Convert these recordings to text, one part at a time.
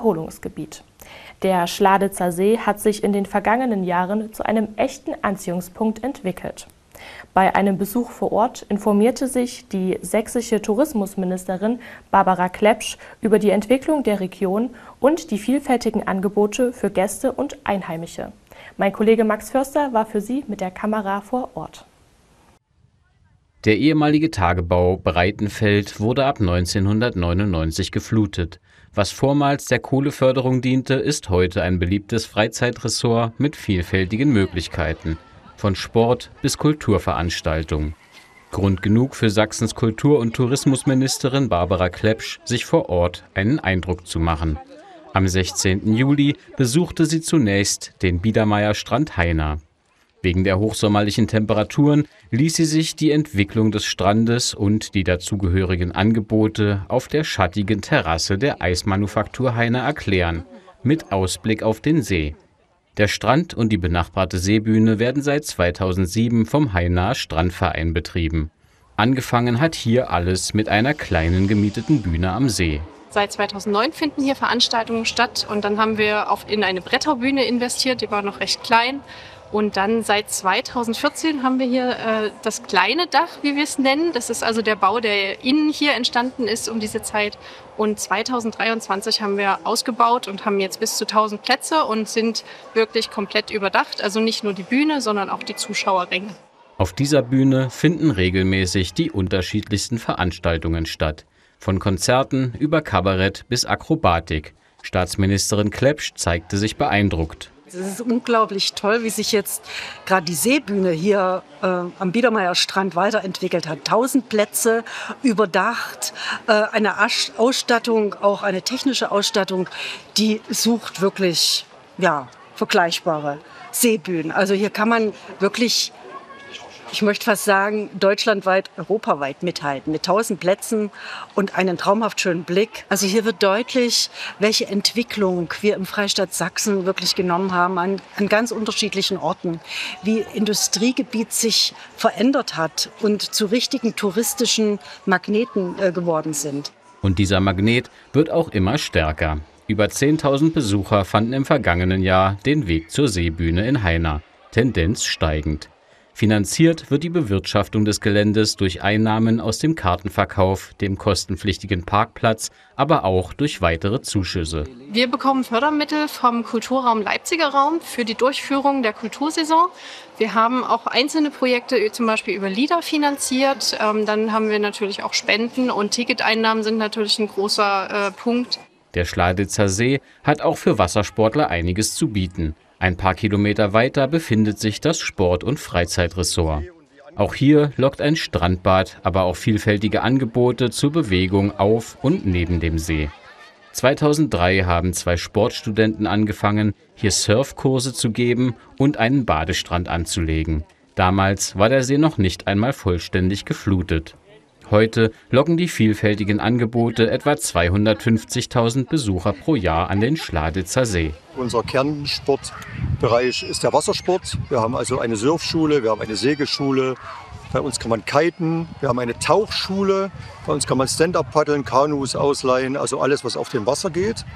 Erholungsgebiet. Der Schladitzer See hat sich in den vergangenen Jahren zu einem echten Anziehungspunkt entwickelt. Bei einem Besuch vor Ort informierte sich die sächsische Tourismusministerin Barbara Klepsch über die Entwicklung der Region und die vielfältigen Angebote für Gäste und Einheimische. Mein Kollege Max Förster war für sie mit der Kamera vor Ort. Der ehemalige Tagebau Breitenfeld wurde ab 1999 geflutet. Was vormals der Kohleförderung diente, ist heute ein beliebtes Freizeitressort mit vielfältigen Möglichkeiten. Von Sport bis Kulturveranstaltungen. Grund genug für Sachsens Kultur- und Tourismusministerin Barbara Klepsch, sich vor Ort einen Eindruck zu machen. Am 16. Juli besuchte sie zunächst den Biedermeierstrand Haina. Wegen der hochsommerlichen Temperaturen ließ sie sich die Entwicklung des Strandes und die dazugehörigen Angebote auf der schattigen Terrasse der Eismanufaktur Haina erklären, mit Ausblick auf den See. Der Strand und die benachbarte Seebühne werden seit 2007 vom Hainaer Strandverein betrieben. Angefangen hat hier alles mit einer kleinen gemieteten Bühne am See. Seit 2009 finden hier Veranstaltungen statt und dann haben wir in eine Bretterbühne investiert, die war noch recht klein. Und dann seit 2014 haben wir hier das kleine Dach, wie wir es nennen. Das ist also der Bau, der innen hier entstanden ist um diese Zeit. Und 2023 haben wir ausgebaut und haben jetzt bis zu 1000 Plätze und sind wirklich komplett überdacht. Also nicht nur die Bühne, sondern auch die Zuschauerränge. Auf dieser Bühne finden regelmäßig die unterschiedlichsten Veranstaltungen statt. Von Konzerten über Kabarett bis Akrobatik. Staatsministerin Klepsch zeigte sich beeindruckt. Es ist unglaublich toll, wie sich jetzt gerade die Seebühne hier am Biedermeierstrand weiterentwickelt hat. 1000 Plätze, überdacht, eine Ausstattung, auch eine technische Ausstattung, die sucht wirklich vergleichbare Seebühnen. Also hier kann man wirklich, ich möchte fast sagen, deutschlandweit, europaweit mithalten. Mit 1000 Plätzen und einem traumhaft schönen Blick. Also hier wird deutlich, welche Entwicklung wir im Freistaat Sachsen wirklich genommen haben an ganz unterschiedlichen Orten. Wie Industriegebiet sich verändert hat und zu richtigen touristischen Magneten geworden sind. Und dieser Magnet wird auch immer stärker. Über 10.000 Besucher fanden im vergangenen Jahr den Weg zur Seebühne in Haina. Tendenz steigend. Finanziert wird die Bewirtschaftung des Geländes durch Einnahmen aus dem Kartenverkauf, dem kostenpflichtigen Parkplatz, aber auch durch weitere Zuschüsse. Wir bekommen Fördermittel vom Kulturraum Leipziger Raum für die Durchführung der Kultursaison. Wir haben auch einzelne Projekte zum Beispiel über LIDA finanziert. Dann haben wir natürlich auch Spenden und Ticketeinnahmen sind natürlich ein großer Punkt. Der Schladitzer See hat auch für Wassersportler einiges zu bieten. Ein paar Kilometer weiter befindet sich das Sport- und Freizeitressort. Auch hier lockt ein Strandbad, aber auch vielfältige Angebote zur Bewegung auf und neben dem See. 2003 haben 2 Sportstudenten angefangen, hier Surfkurse zu geben und einen Badestrand anzulegen. Damals war der See noch nicht einmal vollständig geflutet. Heute locken die vielfältigen Angebote etwa 250.000 Besucher pro Jahr an den Schladitzer See. Unser Kernsportbereich ist der Wassersport. Wir haben also eine Surfschule, wir haben eine Segelschule. Bei uns kann man kiten, wir haben eine Tauchschule. Bei uns kann man Stand-up paddeln, Kanus ausleihen, also alles, was auf dem Wasser geht.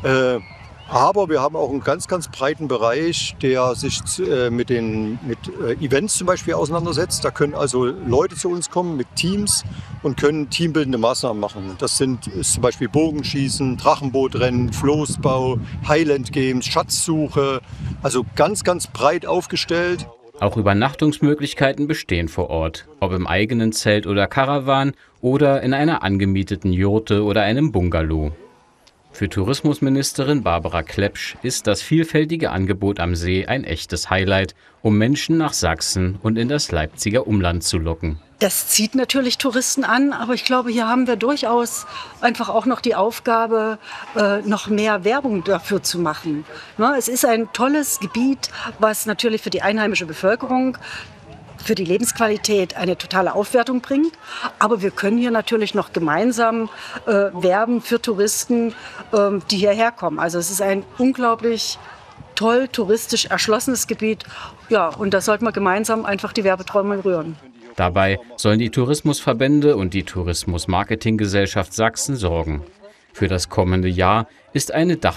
Aber wir haben auch einen ganz, ganz breiten Bereich, der sich mit Events zum Beispiel auseinandersetzt. Da können also Leute zu uns kommen mit Teams und können teambildende Maßnahmen machen. Das ist zum Beispiel Bogenschießen, Drachenbootrennen, Floßbau, Highland Games, Schatzsuche. Also ganz, ganz breit aufgestellt. Auch Übernachtungsmöglichkeiten bestehen vor Ort, ob im eigenen Zelt oder Karawan oder in einer angemieteten Jurte oder einem Bungalow. Für Tourismusministerin Barbara Klepsch ist das vielfältige Angebot am See ein echtes Highlight, um Menschen nach Sachsen und in das Leipziger Umland zu locken. Das zieht natürlich Touristen an, aber ich glaube, hier haben wir durchaus einfach auch noch die Aufgabe, noch mehr Werbung dafür zu machen. Es ist ein tolles Gebiet, was natürlich für die einheimische Bevölkerung, für die Lebensqualität eine totale Aufwertung bringt. Aber wir können hier natürlich noch gemeinsam werben für Touristen, die hierher kommen. Also es ist ein unglaublich toll touristisch erschlossenes Gebiet. Ja, und da sollten wir gemeinsam einfach die Werbetrommel rühren. Dabei sollen die Tourismusverbände und die Tourismusmarketinggesellschaft Sachsen sorgen. Für das kommende Jahr ist eine